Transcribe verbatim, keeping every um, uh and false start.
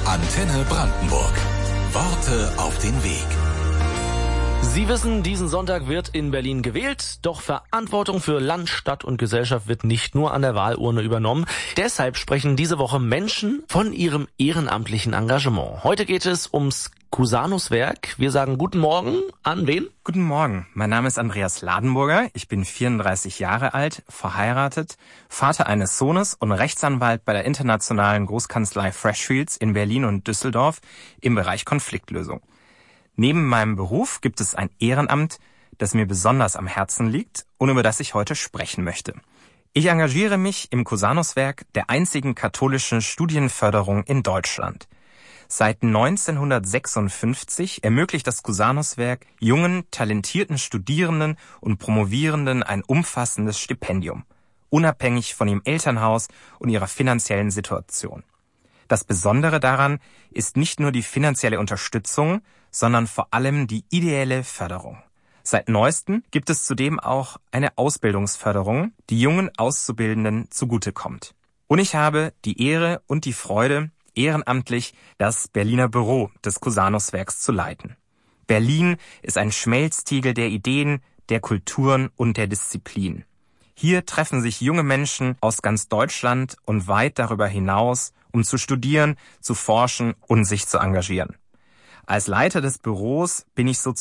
Antenne Brandenburg. Worte auf den Weg. Sie wissen, diesen Sonntag wird in Berlin gewählt, doch Verantwortung für Land, Stadt und Gesellschaft wird nicht nur an der Wahlurne übernommen. Deshalb sprechen diese Woche Menschen von ihrem ehrenamtlichen Engagement. Heute geht es ums Cusanuswerk. Wir sagen guten Morgen an wen? Guten Morgen, mein Name ist Andreas Ladenburger, ich bin vierunddreißig Jahre alt, verheiratet, Vater eines Sohnes und Rechtsanwalt bei der internationalen Großkanzlei Freshfields in Berlin und Düsseldorf im Bereich Konfliktlösung. Neben meinem Beruf gibt es ein Ehrenamt, das mir besonders am Herzen liegt und über das ich heute sprechen möchte. Ich engagiere mich im Cusanuswerk, der einzigen katholischen Studienförderung in Deutschland. Seit neunzehnhundertsechsundfünfzig ermöglicht das Cusanuswerk jungen, talentierten Studierenden und Promovierenden ein umfassendes Stipendium, unabhängig von ihrem Elternhaus und ihrer finanziellen Situation. Das Besondere daran ist nicht nur die finanzielle Unterstützung, sondern vor allem die ideelle Förderung. Seit neuestem gibt es zudem auch eine Ausbildungsförderung, die jungen Auszubildenden zugutekommt. Und ich habe die Ehre und die Freude, ehrenamtlich das Berliner Büro des Cusanuswerks zu leiten. Berlin ist ein Schmelztiegel der Ideen, der Kulturen und der Disziplin. Hier treffen sich junge Menschen aus ganz Deutschland und weit darüber hinaus, um zu studieren, zu forschen und sich zu engagieren. Als Leiter des Büros bin ich sozusagen